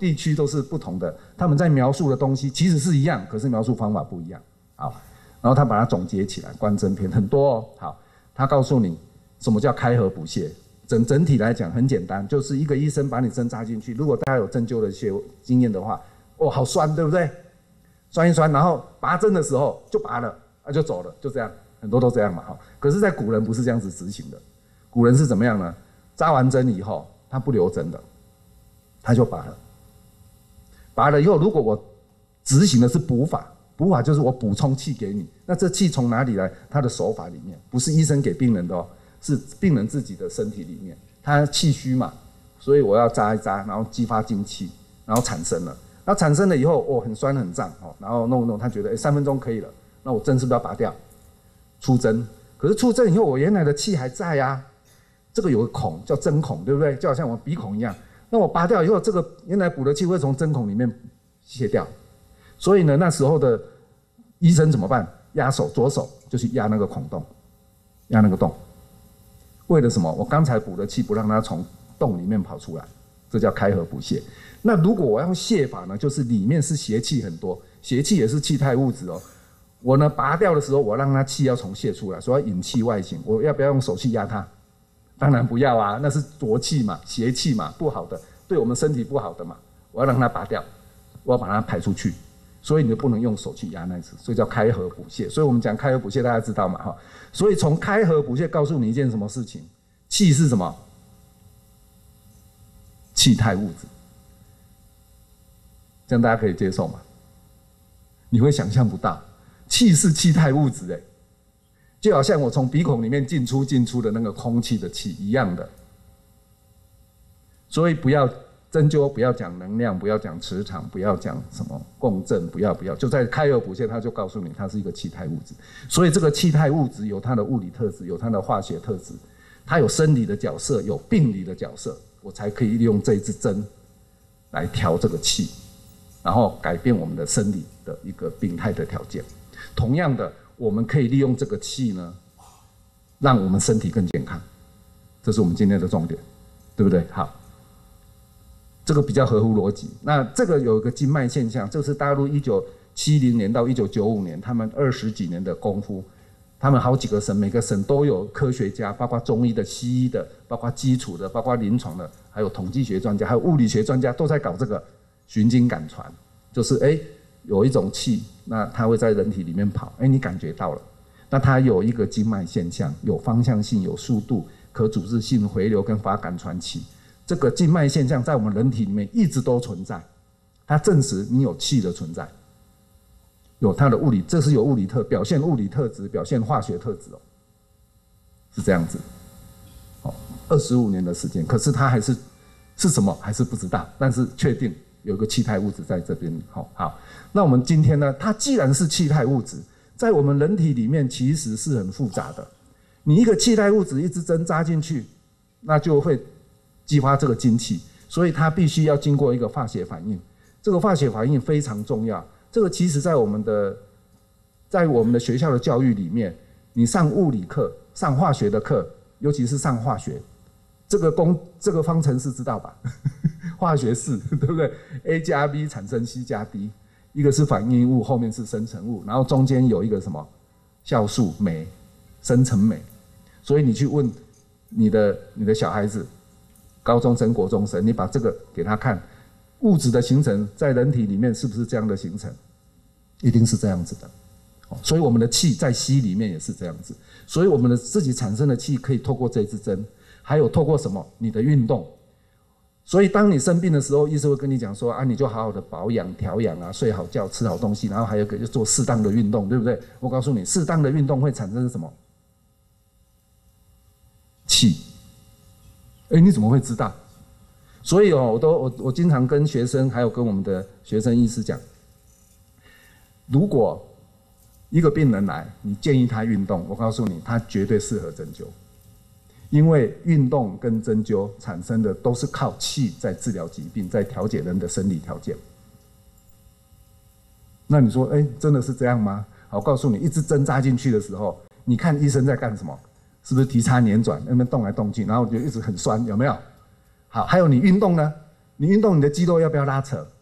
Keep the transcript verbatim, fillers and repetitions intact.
地区都是不同的，他们在描述的东西其实是一样，可是描述方法不一样。好，然后他把它总结起来，观针篇很多哦。好，他告诉你什么叫开合补泻。整整体来讲很简单，就是一个医生把你针扎进去，如果大家有针灸的学经验的话，哦，好酸，对不对？酸一酸，然后拔针的时候就拔了，啊，就走了，就这样，很多都这样嘛。哈，可是，在古人不是这样子执行的，古人是怎么样呢？扎完针以后，他不留针的，他就拔了。拔了以后，如果我执行的是补法，补法就是我补充气给你，那这气从哪里来？他的手法里面，不是医生给病人的哦，是病人自己的身体里面，他气虚嘛，所以我要扎一扎，然后激发精气，然后产生了。那产生了以后，哦，很酸很胀，哦，然后弄弄，他觉得哎三分钟可以了，那我针是不是要拔掉？出针，可是出针以后，我原来的气还在啊，这个有个孔叫针孔，对不对？就好像我鼻孔一样。那我拔掉以后，这个原来补的气会从针孔里面卸掉，所以呢，那时候的医生怎么办？压手，左手就去压那个孔洞，压那个洞，为了什么？我刚才补的气不让它从洞里面跑出来，这叫开合补泻。那如果我要用泻法呢，就是里面是邪气很多，邪气也是气态物质哦。我呢拔掉的时候，我让它气要从泻出来，所以要引气外行。我要不要用手去压它？当然不要啊，那是浊气嘛，邪气嘛，不好的，对我们身体不好的嘛。我要让它拔掉，我要把它排出去，所以你就不能用手去压那次，所以叫开合补泻。所以我们讲开合补泻，大家知道嘛哈？所以从开合补泻告诉你一件什么事情？气是什么？气态物质。这样大家可以接受吗？你会想象不到，气是气态物质，哎，就好像我从鼻孔里面进出进出的那个空气的气一样的。所以不要针灸，不要讲能量，不要讲磁场，不要讲什么共振，不要不要，就在开合补泻，他就告诉你它是一个气态物质。所以这个气态物质有它的物理特质，有它的化学特质，它有生理的角色，有病理的角色，我才可以利用这一支针来调这个气。然后改变我们的生理的一个病态的条件。同样的，我们可以利用这个气呢，让我们身体更健康。这是我们今天的重点，对不对？好，这个比较合乎逻辑。那这个有一个经脉现象，这是大陆一九七零年到一九九五年，他们二十几年的功夫，他们好几个省，每个省都有科学家，包括中医的、西医的，包括基础的，包括临床的，还有统计学专家，还有物理学专家，都在搞这个。循经感传，就是哎，有一种气，那它会在人体里面跑，哎，你感觉到了，那它有一个经脉现象，有方向性，有速度，可阻滞性回流跟发感传气，这个经脉现象在我们人体里面一直都存在，它证实你有气的存在，有它的物理，这是有物理特表现物理特质，表现化学特质哦，是这样子，哦，二十五年的时间，可是它还是是什么还是不知道，但是确定。有个气态物质在这边，好，好，那我们今天呢？它既然是气态物质，在我们人体里面其实是很复杂的。你一个气态物质一支针扎进去，那就会激发这个精气，所以它必须要经过一个化学反应。这个化学反应非常重要。这个其实在我们的在我们的学校的教育里面，你上物理课、上化学的课，尤其是上化学，这个公这个方程式知道吧？化学式对不对 ？A 加 B 产生 C 加 D， 一个是反应物，后面是生成物，然后中间有一个什么酵素酶，生成酶。所以你去问你的你的小孩子，高中生、国中生，你把这个给他看，物质的形成在人体里面是不是这样的形成？一定是这样子的。所以我们的气在吸里面也是这样子，所以我们的自己产生的气可以透过这支针，还有透过什么？你的运动。所以当你生病的时候，医生会跟你讲说啊，你就好好的保养、调养啊，睡好觉，吃好东西，然后还有一个就做适当的运动，对不对？我告诉你，适当的运动会产生什么？气。哎，你怎么会知道？所以哦，我都我我经常跟学生，还有跟我们的学生医师讲，如果一个病人来，你建议他运动，我告诉你，他绝对适合针灸。因为运动跟针灸产生的都是靠气在治疗疾病，在调节人的生理条件。那你说，哎，真的是这样吗？好，我告诉你，一支针扎进去的时候，你看医生在干什么？是不是提插捻转，那边动来动去，然后就一直很酸，有没有？好，还有你运动呢， 你运动你的肌肉要不要拉扯？